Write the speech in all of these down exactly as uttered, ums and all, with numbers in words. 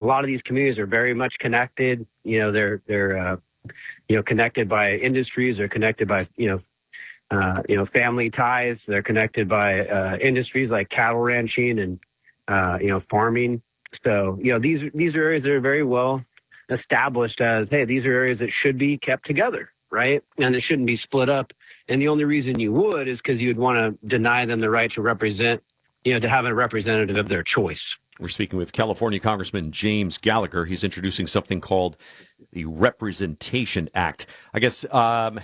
lot of these communities are very much connected. You know, they're they're uh, you know connected by industries. They're connected by you know uh, you know family ties. They're connected by uh, industries like cattle ranching and uh, you know farming. So you know these these are areas that are very well established as, hey, these are areas that should be kept together, right? And it shouldn't be split up. And the only reason you would is because you'd want to deny them the right to represent, you know, to have a representative of their choice. We're speaking with California Congressman James Gallagher. He's introducing something called the Representation Act. I guess um,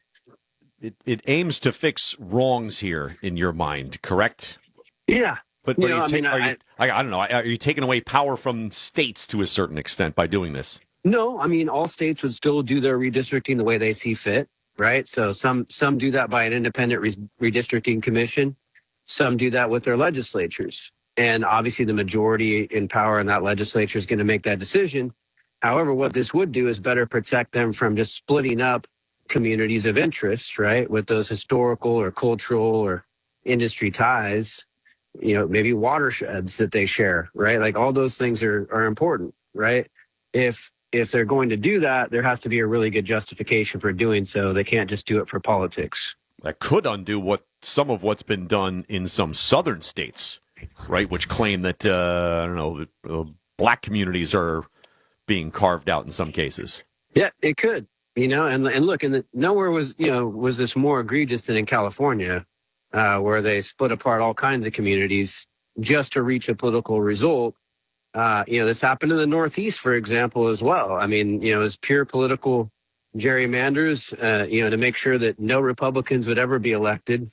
it, it aims to fix wrongs here in your mind, correct? Yeah. But, but you know, are, you take, I, mean, are you, I, I don't know, are you taking away power from states to a certain extent by doing this? No, I mean, all states would still do their redistricting the way they see fit, right? So some some do that by an independent re- redistricting commission. Some do that with their legislatures. And obviously the majority in power in that legislature is going to make that decision. However, what this would do is better protect them from just splitting up communities of interest, right? With those historical or cultural or industry ties, you know, maybe watersheds that they share, right? Like all those things are, are important, right? If if they're going to do that, there has to be a really good justification for doing so. They can't just do it for politics. That could undo what some of what's been done in some southern states, right? Which claim that, uh, I don't know, uh, black communities are being carved out in some cases. Yeah, it could, you know, and and look, and the, nowhere was, you know, was this more egregious than in California. Uh, where they split apart all kinds of communities just to reach a political result. Uh, you know, this happened in the Northeast, for example, as well. I mean, you know, as pure political gerrymanders, uh, you know, to make sure that no Republicans would ever be elected,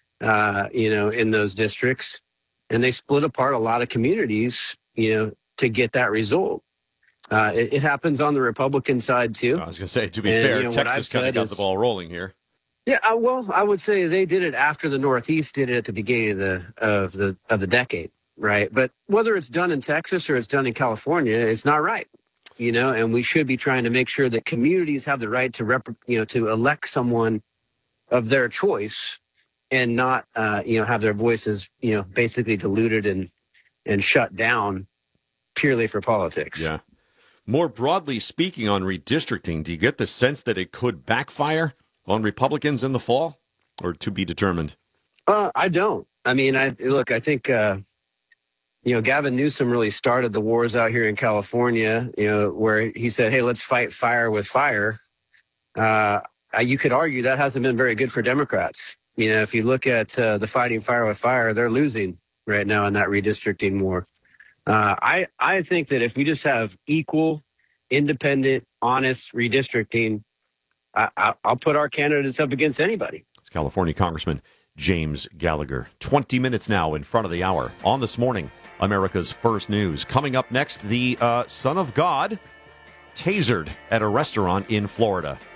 uh, you know, in those districts. And they split apart a lot of communities, you know, to get that result. Uh, it, it happens on the Republican side, too. I was going to say, to be and, fair, you know, Texas kind of got is, the ball rolling here. Yeah, uh, well, I would say they did it after the Northeast did it at the beginning of the of the of the decade, right? But whether it's done in Texas or it's done in California, it's not right, you know. And we should be trying to make sure that communities have the right to rep, you know, to elect someone of their choice, and not, uh, you know, have their voices, you know, basically diluted and and shut down purely for politics. Yeah. More broadly speaking, on redistricting, do you get the sense that it could backfire on Republicans in the fall, or to be determined? Uh, I don't. I mean, I look, I think, uh, you know, Gavin Newsom really started the wars out here in California, you know, where he said, hey, let's fight fire with fire. Uh, you could argue that hasn't been very good for Democrats. You know, if you look at uh, the fighting fire with fire, they're losing right now in that redistricting war. Uh, I, I think that if we just have equal, independent, honest redistricting, I, I'll put our candidates up against anybody. It's California Congressman James Gallagher. twenty minutes now in front of the hour on This Morning, America's First News. Coming up next, the uh, Son of God tasered at a restaurant in Florida.